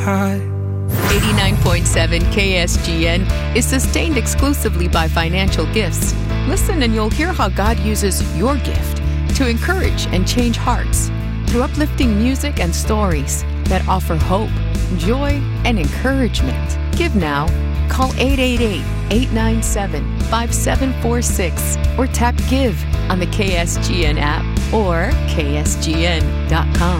89.7 KSGN is sustained exclusively by financial gifts. Listen and you'll hear how God uses your gift to encourage and change hearts through uplifting music and stories that offer hope, joy, and encouragement. Give now. Call 888-897-5746 or tap Give on the KSGN app or ksgn.com.